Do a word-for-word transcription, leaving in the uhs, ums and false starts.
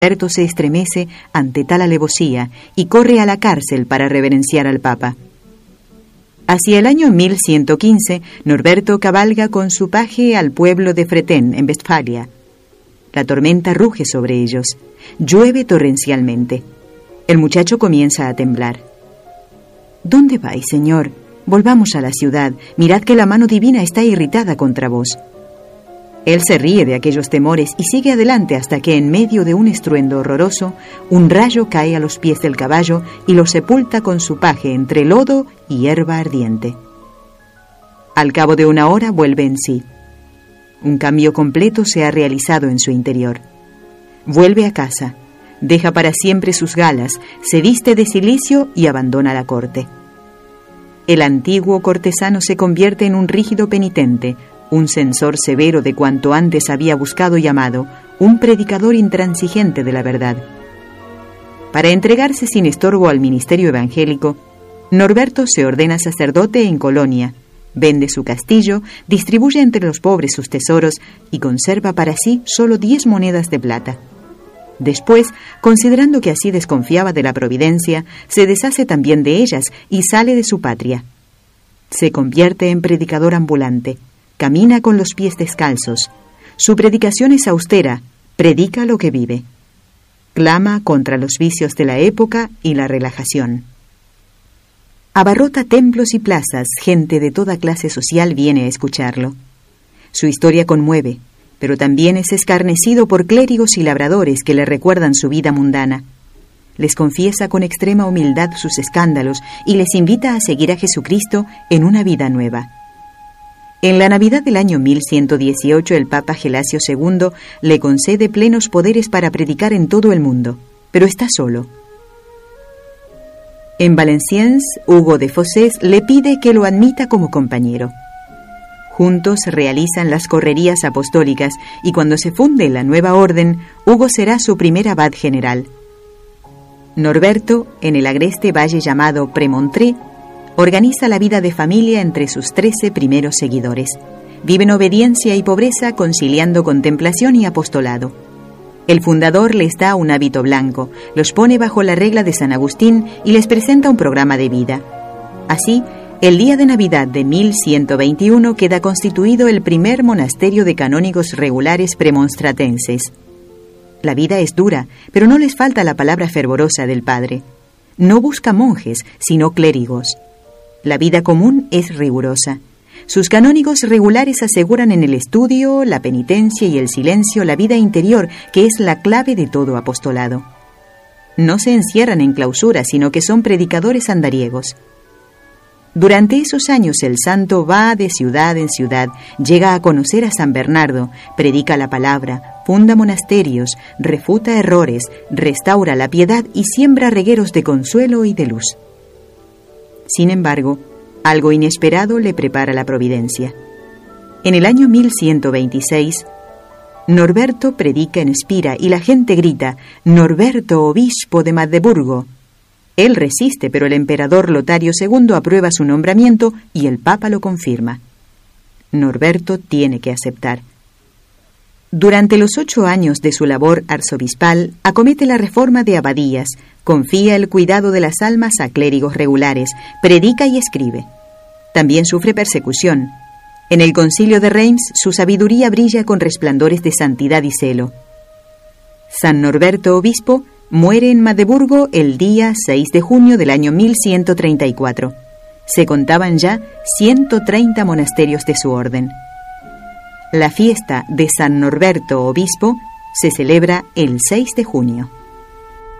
Norberto se estremece ante tal alevosía y corre a la cárcel para reverenciar al Papa. Hacia el año mil ciento quince, Norberto cabalga con su paje al pueblo de Fretén, en Westfalia. La tormenta ruge sobre ellos. Llueve torrencialmente. El muchacho comienza a temblar. «¿Dónde vais, señor? Volvamos a la ciudad. Mirad que la mano divina está irritada contra vos». Él se ríe de aquellos temores y sigue adelante hasta que, en medio de un estruendo horroroso, un rayo cae a los pies del caballo y lo sepulta con su paje entre lodo y hierba ardiente. Al cabo de una hora vuelve en sí. Un cambio completo se ha realizado en su interior. Vuelve a casa, deja para siempre sus galas, se viste de cilicio y abandona la corte. El antiguo cortesano se convierte en un rígido penitente, un censor severo de cuanto antes había buscado y amado, un predicador intransigente de la verdad. Para entregarse sin estorbo al ministerio evangélico, Norberto se ordena sacerdote en Colonia, vende su castillo, distribuye entre los pobres sus tesoros y conserva para sí solo diez monedas de plata. Después, considerando que así desconfiaba de la providencia, se deshace también de ellas y sale de su patria. Se convierte en predicador ambulante. Camina con los pies descalzos. Su predicación es austera, predica lo que vive. Clama contra los vicios de la época y la relajación. Abarrota templos y plazas, gente de toda clase social viene a escucharlo. Su historia conmueve, pero también es escarnecido por clérigos y labradores que le recuerdan su vida mundana. Les confiesa con extrema humildad sus escándalos y les invita a seguir a Jesucristo en una vida nueva. En la Navidad del año mil ciento dieciocho, el Papa Gelasio segundo le concede plenos poderes para predicar en todo el mundo, pero está solo. En Valenciennes, Hugo de Fossés le pide que lo admita como compañero. Juntos realizan las correrías apostólicas y cuando se funde la nueva orden, Hugo será su primer abad general. Norberto, en el agreste valle llamado Premontré, organiza la vida de familia entre sus trece primeros seguidores. Vive en obediencia y pobreza, conciliando contemplación y apostolado. El fundador les da un hábito blanco, los pone bajo la regla de San Agustín y les presenta un programa de vida. Así, el día de Navidad de mil ciento veintiuno queda constituido el primer monasterio de canónigos regulares premonstratenses. La vida es dura, pero no les falta la palabra fervorosa del padre. No busca monjes, sino clérigos. La vida común es rigurosa. Sus canónigos regulares aseguran en el estudio, la penitencia y el silencio la vida interior, que es la clave de todo apostolado. No se encierran en clausura, sino que son predicadores andariegos. Durante esos años el santo va de ciudad en ciudad, llega a conocer a San Bernardo, predica la palabra, funda monasterios, refuta errores, restaura la piedad y siembra regueros de consuelo y de luz. Sin embargo, algo inesperado le prepara la providencia. En el año mil ciento veintiséis, Norberto predica en Espira y la gente grita: «Norberto, obispo de Magdeburgo». Él resiste, pero el emperador Lotario segundo aprueba su nombramiento y el Papa lo confirma. Norberto tiene que aceptar. Durante los ocho años de su labor arzobispal, acomete la reforma de abadías, confía el cuidado de las almas a clérigos regulares, predica y escribe. También sufre persecución. En el concilio de Reims, su sabiduría brilla con resplandores de santidad y celo. San Norberto, obispo, muere en Magdeburgo el día seis de junio del año mil ciento treinta y cuatro. Se contaban ya ciento treinta monasterios de su orden. La fiesta de San Norberto, obispo, se celebra el seis de junio.